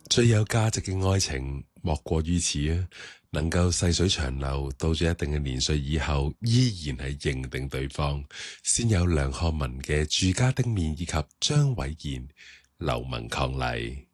最有價值嘅愛情莫過於此啊！能夠細水長流，到咗一定嘅年歲以後，依然係認定對方，先有梁漢文嘅《住家的面》以及張偉賢《流氓伉儷》。